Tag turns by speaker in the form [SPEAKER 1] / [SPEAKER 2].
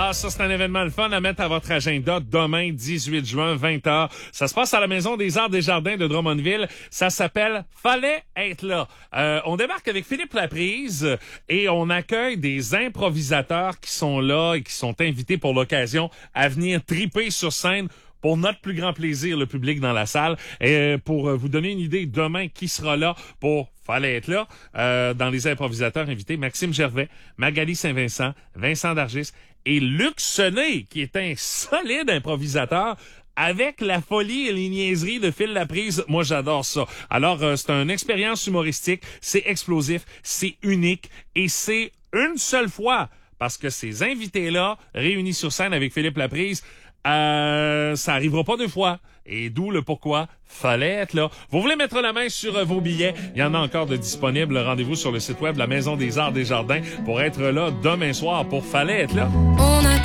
[SPEAKER 1] Ah, ça, c'est un événement le fun à mettre à votre agenda demain, 18 juin, 20h. Ça se passe à la Maison des Arts des Jardins de Drummondville. Ça s'appelle Fallait être là. On débarque avec Philippe Laprise et on accueille des improvisateurs qui sont là et qui sont invités pour l'occasion à venir triper sur scène pour notre plus grand plaisir, le public dans la salle. Et pour vous donner une idée, demain, qui sera là pour Fallait être là, dans les improvisateurs invités, Maxime Gervais, Magali Saint-Vincent, Vincent Dargis et Luc Sené, qui est un solide improvisateur avec la folie et les niaiseries de Phil Laprise. Moi, j'adore ça. Alors, c'est une expérience humoristique, c'est explosif, c'est unique et c'est une seule fois parce que ces invités-là, réunis sur scène avec Philippe Laprise, ça arrivera pas deux fois. Et d'où le pourquoi fallait être là. Vous voulez mettre la main sur vos billets? Il y en a encore de disponibles. Rendez-vous sur le site web de la Maison des Arts des Jardins pour être là demain soir pour Fallait être là.